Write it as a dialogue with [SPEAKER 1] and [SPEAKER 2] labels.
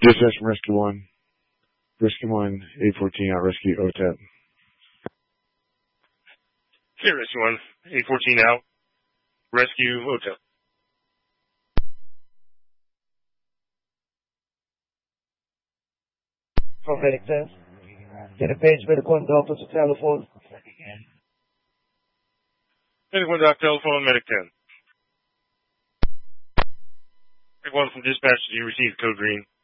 [SPEAKER 1] Dispatch from Rescue 1. Rescue 1, 814 out, Rescue OTEP.
[SPEAKER 2] Okay, Rescue 1, 814 out, Rescue OTEP.
[SPEAKER 3] From Medic 10. Get a page Medic 1 doctor to telephone.
[SPEAKER 2] Medic 1 doc telephone, Medic 10. Medic 1 from dispatch, you received code green.